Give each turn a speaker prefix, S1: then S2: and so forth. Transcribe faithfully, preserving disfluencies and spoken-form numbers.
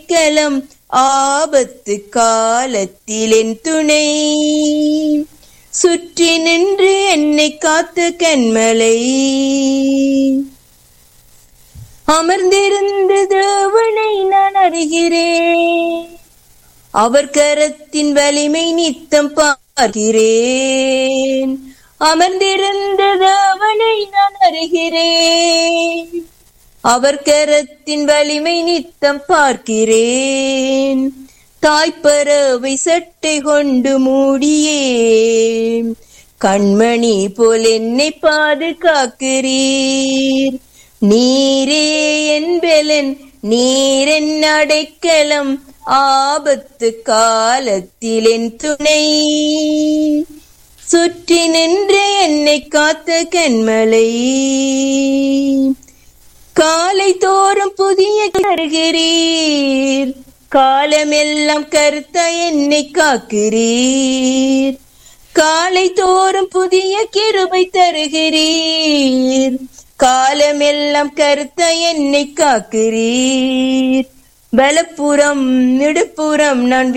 S1: அடைக்கலம், ஆபத்து காலத்தில் என் துணை. சுற்றி நின்று என்னை காத்த கன்மலை, அமர்ந்திருந்த தேவனை நான் அறிகிறேன். அவர் கரத்தின் வலிமை நித்தம் பார்க்கிறேன். அமர்ந்திருந்த தேவனை நான் அறிகிறேன். அவர் கரத்தின் வலிமை நித்தம் பார்க்கிறேன். தாய்ப்பறவை சட்டை கொண்டு மூடியே கண்மணி போல் என்னை பாதுகாக்கிறீர். நீரே என் பெலன், நீரென் அடைக்கலம், ஆபத்து காலத்தில் என் துணை. சுற்றி நின்று என்னை காத்த கன்மலை, காலை தோறும் புதிய தருகிறீர். காலமெல்லாம் கருத்த என்னை காக்கிறீர். காலை தோறும் புதிய கிருபை தருகிறீர். காலமெல்லாம் கருத்த என்னை காக்கிறீர். பலப்புறம் நெடுப்புறம் நான்